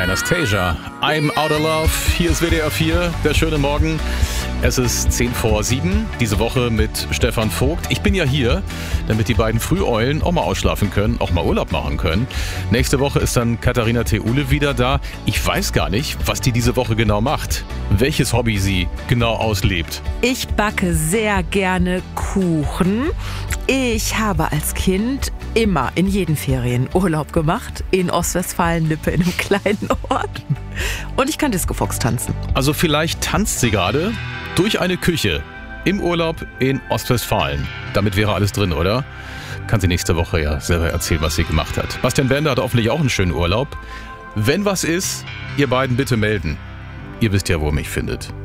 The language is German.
Anastasia, I'm Out of Love. Hier ist WDR 4, der schöne Morgen. Es ist 6:50, diese Woche mit Stefan Vogt. Ich bin ja hier, damit die beiden Früheulen auch mal ausschlafen können, auch mal Urlaub machen können. Nächste Woche ist dann Katharina Theule wieder da. Ich weiß gar nicht, was die diese Woche genau macht, welches Hobby sie genau auslebt. Ich backe sehr gerne Kuchen. Ich habe als Kind immer in jeden Ferien Urlaub gemacht in Ostwestfalen-Lippe in einem kleinen Ort. Und ich kann Disco-Fox tanzen. Also vielleicht tanzt sie gerade durch eine Küche im Urlaub in Ostwestfalen. Damit wäre alles drin, oder? Kann sie nächste Woche ja selber erzählen, was sie gemacht hat. Bastian Bender hat hoffentlich auch einen schönen Urlaub. Wenn was ist, ihr beiden bitte melden. Ihr wisst ja, wo ihr mich findet.